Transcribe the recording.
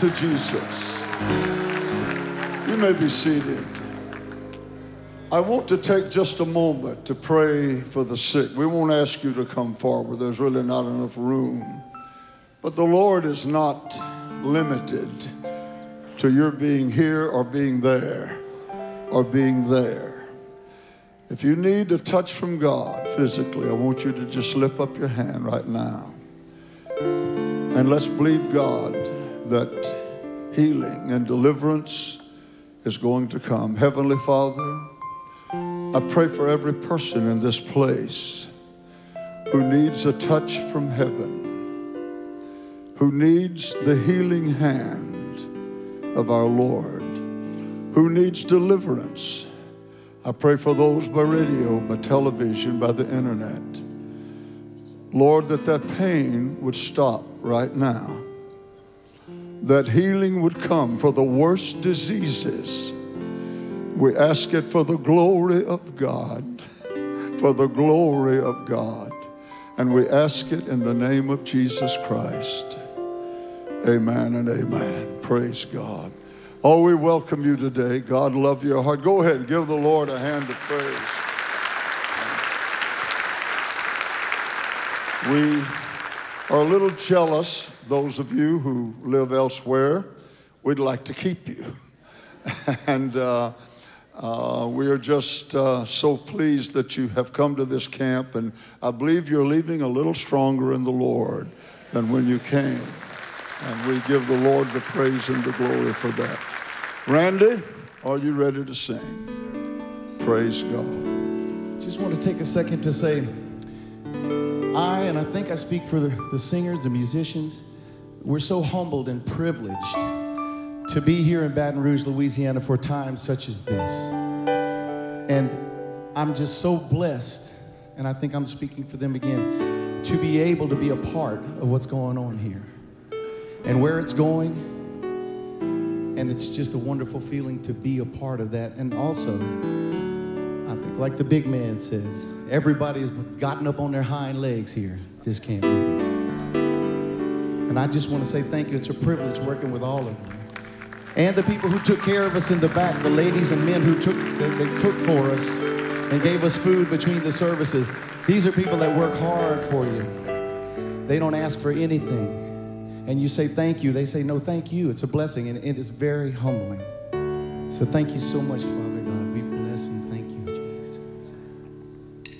to Jesus. You may be seated. I want to take just a moment to pray for the sick. We won't ask you to come forward. There's really not enough room. But the Lord is not limited to your being here or being there or being there. If you need a touch from God physically, I want you to just slip up your hand right now. And let's believe God that healing and deliverance is going to come. Heavenly Father, I pray for every person in this place who needs a touch from heaven, who needs the healing hand of our Lord, who needs deliverance. I pray for those by radio, by television, by the internet. Lord, that pain would stop right now, that healing would come for the worst diseases. We ask it for the glory of God, for the glory of God. And we ask it in the name of Jesus Christ. Amen and amen. Praise God. Oh, we welcome you today. God love your heart. Go ahead and give the Lord a hand of praise. We are a little jealous, those of you who live elsewhere. We'd like to keep you. And we are just so pleased that you have come to this camp, and I believe you're leaving a little stronger in the Lord than when you came. And we give the Lord the praise and the glory for that. Randy, are you ready to sing? Praise God. Just want to take a second to say, I think I speak for the singers, the musicians, we're so humbled and privileged to be here in Baton Rouge, Louisiana for times such as this. And I'm just so blessed, and I think I'm speaking for them again, to be able to be a part of what's going on here and where it's going. And it's just a wonderful feeling to be a part of that. And also, I think like the big man says, everybody has gotten up on their hind legs here at this camp meeting. And I just want to say thank you. It's a privilege working with all of you. And the people who took care of us in the back, the ladies and men who they cooked for us and gave us food between the services. These are people that work hard for you. They don't ask for anything. And you say thank you. They say no, thank you. It's a blessing, and it is very humbling. So thank you so much, Father.